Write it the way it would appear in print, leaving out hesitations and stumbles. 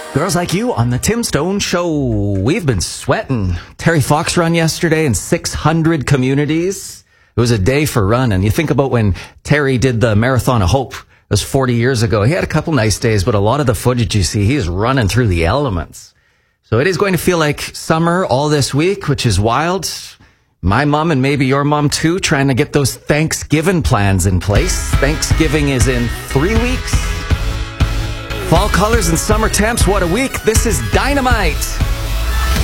Girls Like You on the Tim Stone Show. We've been sweating. Terry Fox run yesterday in 600 communities. It was a day for running. You think about when Terry did the Marathon of Hope. It was 40 years ago. He had a couple nice days, but a lot of the footage you see, he's running through the elements. So it is going to feel like summer all this week, which is wild. My mom and maybe your mom too, trying to get those Thanksgiving plans in place. Thanksgiving is in 3 weeks. Fall colors and summer temps, what a week. This is Dynamite.